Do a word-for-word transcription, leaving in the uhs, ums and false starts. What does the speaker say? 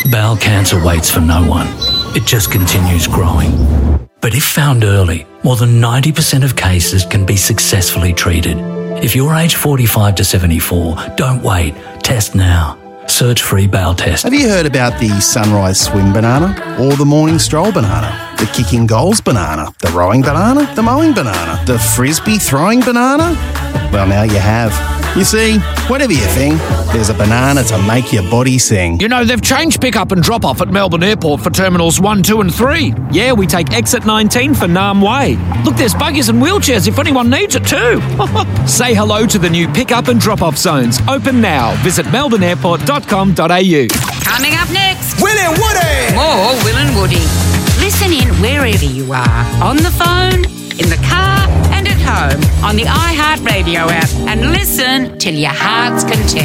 Bowel cancer waits for no one. It just continues growing. But if found early, more than ninety percent of cases can be successfully treated. If you're aged forty-five to seventy-four, don't wait. Test now. Search free bowel test. Have you heard about the sunrise swing banana or the morning stroll banana? The kicking goals banana, the rowing banana, the mowing banana, the frisbee throwing banana? Well, now you have. You see, whatever you think, there's a banana to make your body sing. You know, they've changed pick-up and drop-off at Melbourne Airport for Terminals one, two and three. Yeah, we take exit nineteen for Nam Way. Look, there's buggies and wheelchairs if anyone needs it too. Say hello to the new pick-up and drop-off zones. Open now. Visit melbourne airport dot com dot a u. Coming up next, Will and Woody! more Will and Woody. Listen in wherever you are, on the phone, in the car and at home, on the iHeartRadio app, and listen till your heart's content.